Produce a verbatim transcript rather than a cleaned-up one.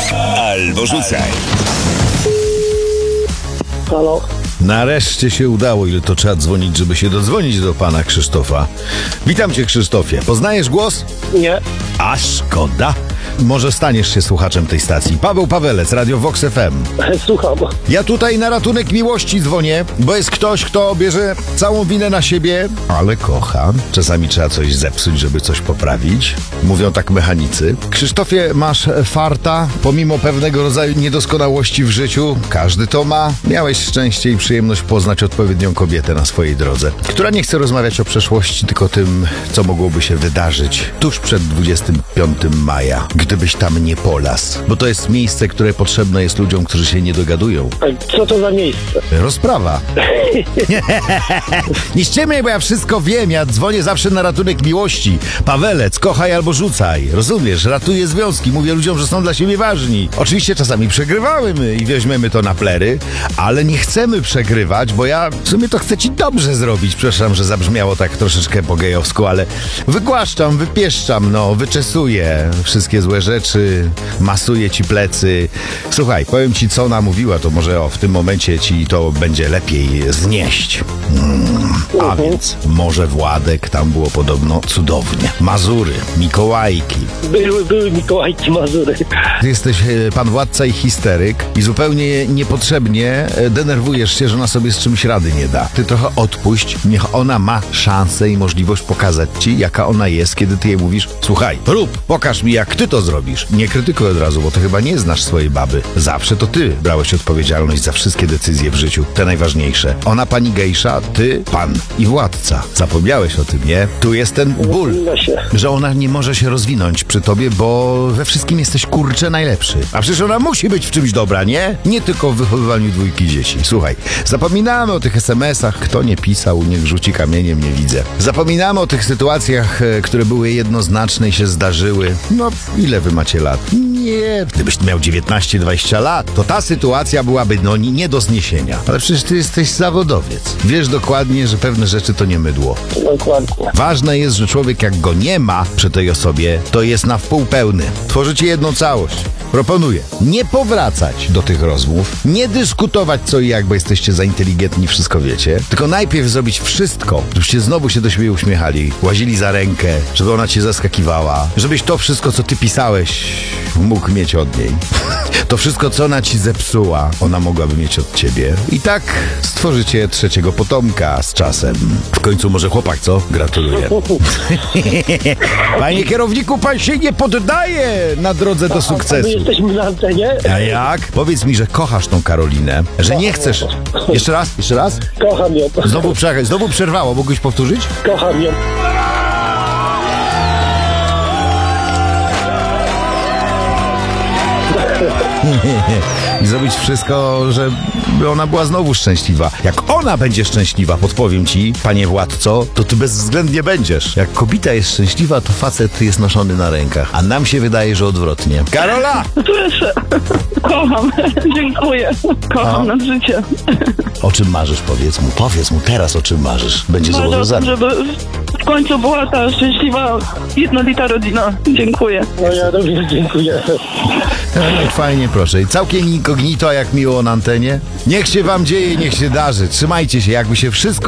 albo rzucaj. Halo? Nareszcie się udało, ile to trzeba dzwonić, żeby się dodzwonić do pana Krzysztofa. Witam cię, Krzysztofie. Poznajesz głos? Nie. A szkoda. Może staniesz się słuchaczem tej stacji. Paweł Pawelec, Radio Vox F M. Słucham. Ja tutaj na ratunek miłości dzwonię, bo jest ktoś, kto bierze całą winę na siebie, ale kocha. Czasami trzeba coś zepsuć, żeby coś poprawić. Mówią tak mechanicy. Krzysztofie, masz farta, pomimo pewnego rodzaju niedoskonałości w życiu. Każdy to ma. Miałeś szczęście i przyjemność poznać odpowiednią kobietę na swojej drodze, która nie chce rozmawiać o przeszłości, tylko o tym, co mogłoby się wydarzyć tuż przed dwudziestego piątego maja, gdybyś tam nie polasł. Bo to jest miejsce, które potrzebne jest ludziom, którzy się nie dogadują. A co to za miejsce? Rozprawa. Nie ściemniaj, bo ja wszystko wiem. Ja dzwonię zawsze na ratunek miłości. Pawelec, kochaj albo rzucaj. Rozumiesz? Ratuję związki. Mówię ludziom, że są dla siebie ważni. Oczywiście czasami przegrywamy my i weźmiemy to na plery, ale nie chcemy przegrywać, bo ja w sumie to chcę ci dobrze zrobić. Przepraszam, że zabrzmiało tak troszeczkę po gejowsku, ale wygłaszczam, wypieszczam, no, wyczesuję wszystkie złe rzeczy, masuję ci plecy. Słuchaj, powiem ci, co ona mówiła, to może o, w tym momencie ci to będzie lepiej znieść. Mm. A więc Morze Władek, tam było podobno cudownie. Mazury, Mikołajki. Były, były Mikołajki, Mazury. Ty jesteś e, pan władca i histeryk i zupełnie niepotrzebnie e, denerwujesz się, że ona sobie z czymś rady nie da. Ty trochę odpuść, niech ona ma szansę i możliwość pokazać ci, jaka ona jest, kiedy ty jej mówisz: słuchaj, rób, pokaż mi, jak ty to zrobisz. Nie krytykuj od razu, bo ty chyba nie znasz swojej baby. Zawsze to ty brałeś odpowiedzialność za wszystkie decyzje w życiu, te najważniejsze. Ona pani gejsza, ty pan i władca. Zapomniałeś o tym, nie? Tu jest ten ból, że ona nie może się rozwinąć przy tobie, bo we wszystkim jesteś, kurczę, najlepszy. A przecież ona musi być w czymś dobra, nie? Nie tylko w wychowywaniu dwójki dzieci. Słuchaj, zapominamy o tych es em esach. Kto nie pisał, niech rzuci kamieniem, nie widzę. Zapominamy o tych sytuacjach, e, które były jednoznaczne i się zdarzyły. No, ile wy macie lat? Nie, gdybyś miał dziewiętnaście dwadzieścia lat, to ta sytuacja byłaby, no, nie do zniesienia. Ale przecież ty jesteś zawodowiec. Wiesz dokładnie, że pewne rzeczy to nie mydło. Dokładnie. Ważne jest, że człowiek, jak go nie ma przy tej osobie, to jest na wpół pełny. Tworzycie jedną całość. Proponuję nie powracać do tych rozmów, nie dyskutować co i jak, bo jesteście za inteligentni, wszystko wiecie, tylko najpierw zrobić wszystko, żebyście znowu się do siebie uśmiechali, łazili za rękę, żeby ona cię zaskakiwała, żebyś to wszystko, co ty pisałeś, mógł mieć od niej. To wszystko, co ona ci zepsuła, ona mogłaby mieć od ciebie. I tak stworzycie trzeciego potomka z czasem. W końcu może chłopak, co? Gratuluję. Panie kierowniku, pan się nie poddaje na drodze do A my sukcesu. jesteśmy na antenie? A jak? Powiedz mi, że kochasz tą Karolinę, że nie chcesz... Jeszcze raz, jeszcze raz? Kocham ją. Znowu, prze... Znowu przerwało, mógłbyś powtórzyć? Kocham ją. I zrobić wszystko, żeby ona była znowu szczęśliwa. Jak ona będzie szczęśliwa, podpowiem ci, panie władco, to ty bezwzględnie będziesz. Jak kobieta jest szczęśliwa, to facet jest noszony na rękach. A nam się wydaje, że odwrotnie. Karola! Słyszę. Kocham. Dziękuję. Kocham A? nad życie. O czym marzysz, powiedz mu. Powiedz mu teraz, o czym marzysz. Będzie Marzę o tym, zobowiązany. żeby w końcu była ta szczęśliwa, jednolita rodzina. Dziękuję. No ja również dziękuję. No, fajnie, proszę. I całkiem inkognito, jak miło na antenie. Niech się wam dzieje, niech się darzy. Trzymajcie się, jakby się wszystko